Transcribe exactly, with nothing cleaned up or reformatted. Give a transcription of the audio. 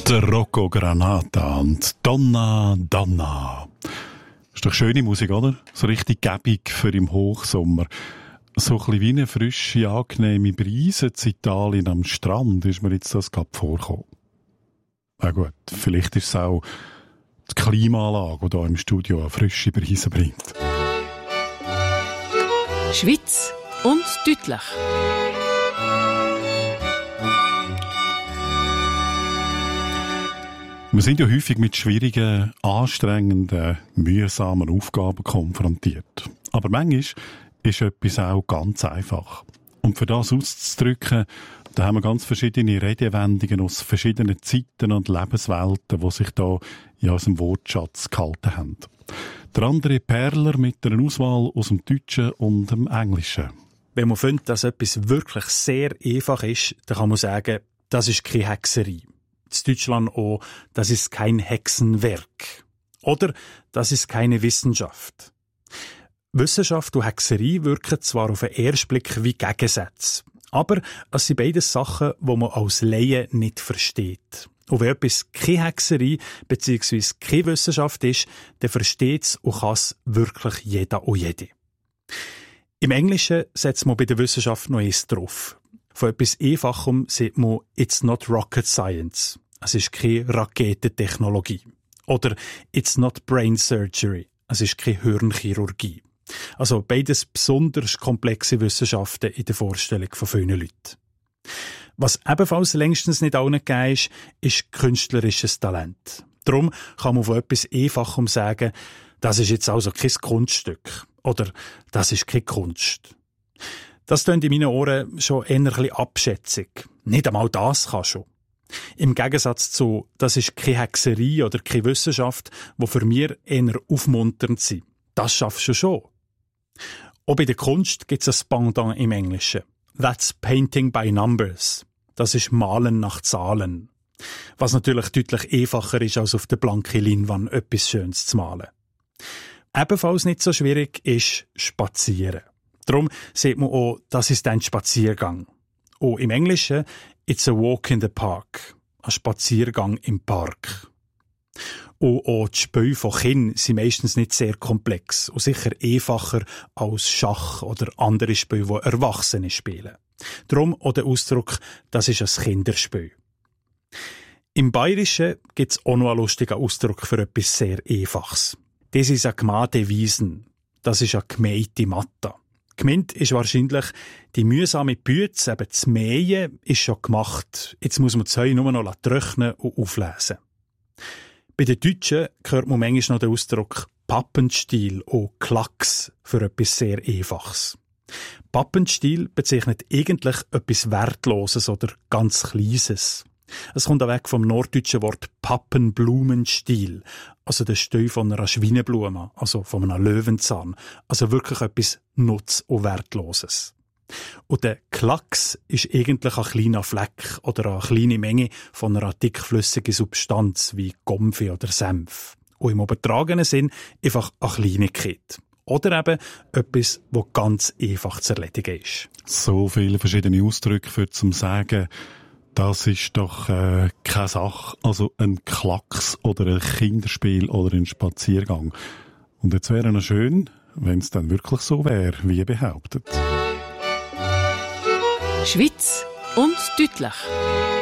Der Rocco Granata und Donna Donna. Ist doch schöne Musik, oder? So richtig gäbig für im Hochsommer. So ein bisschen wie eine frische, angenehme Brise in Italien am Strand ist mir jetzt das gerade vorgekommen. Na gut, vielleicht ist es auch die Klimaanlage, die hier im Studio eine frische Brise bringt. Schweiz und deutlich. Wir sind ja häufig mit schwierigen, anstrengenden, mühsamen Aufgaben konfrontiert. Aber manchmal ist etwas auch ganz einfach. Und für das auszudrücken, da haben wir ganz verschiedene Redewendungen aus verschiedenen Zeiten und Lebenswelten, die sich da in unserem Wortschatz gehalten haben. Der andere Perler mit einer Auswahl aus dem Deutschen und dem Englischen. Wenn man findet, dass etwas wirklich sehr einfach ist, dann kann man sagen, das ist keine Hexerei. In Deutschland auch, das ist kein Hexenwerk. Oder, das ist keine Wissenschaft. Wissenschaft und Hexerei wirken zwar auf den ersten Blick wie Gegensätze, aber es sind beides Sachen, die man als Laie nicht versteht. Und wenn etwas keine Hexerei bzw. keine Wissenschaft ist, dann versteht es und kann es wirklich jeder und jede. Im Englischen setzt man bei der Wissenschaft noch eins drauf. Von etwas Einfachem sagt man, it's not rocket science. Es ist keine Raketentechnologie. Oder it's not brain surgery. Es ist keine Hirnchirurgie. Also beides besonders komplexe Wissenschaften in der Vorstellung von vielen Leuten. Was ebenfalls längstens nicht allen gegeben ist, ist künstlerisches Talent. Darum kann man von etwas Einfachem sagen, das ist jetzt also kein Kunststück. Oder das ist keine Kunst. Das klingt in meinen Ohren schon eher ein bisschen abschätzig. Nicht einmal das kann schon. Im Gegensatz zu, das ist keine Hexerei oder keine Wissenschaft, die für mich eher aufmunternd sind. Das schaffst du schon. Auch bei der Kunst gibt es ein Pendant im Englischen. That's painting by numbers. Das ist Malen nach Zahlen. Was natürlich deutlich einfacher ist, als auf der blanken Leinwand etwas Schönes zu malen. Ebenfalls nicht so schwierig ist Spazieren. Darum sieht man auch, das ist ein Spaziergang. Und im Englischen, it's a walk in the park. Ein Spaziergang im Park. Und auch die Spiele von Kindern sind meistens nicht sehr komplex und sicher einfacher als Schach oder andere Spiele, die Erwachsene spielen. Darum auch der Ausdruck, das ist ein Kinderspiel. Im Bayerischen gibt es auch noch einen lustigen Ausdruck für etwas sehr Einfaches. Das ist eine gemade Wiesen. Das ist eine gemähte Matte. Gemeint ist wahrscheinlich, die mühsame Bütze, eben das Mähen, ist schon gemacht. Jetzt muss man das Heu nur noch trocknen und auflesen. Bei den Deutschen hört man manchmal noch den Ausdruck Pappenstiel und Klacks für etwas sehr Einfaches. Pappenstiel bezeichnet eigentlich etwas Wertloses oder ganz Kleines. Es kommt auch weg vom norddeutschen Wort Pappenblumenstiel, also der Stiel von einer Schweineblume, also von einem Löwenzahn, also wirklich etwas Nutz- und Wertloses. Und der Klacks ist eigentlich ein kleiner Fleck oder eine kleine Menge von einer dickflüssigen Substanz wie Gomfi oder Senf. Und im übertragenen Sinn einfach eine Kleinigkeit. Oder eben etwas, das ganz einfach zu erledigen ist. So viele verschiedene Ausdrücke für zum Sagen, das ist doch äh, keine Sache, also ein Klacks oder ein Kinderspiel oder ein Spaziergang. Und jetzt wäre es schön, wenn es dann wirklich so wäre, wie behauptet. Schweiz und deutlich.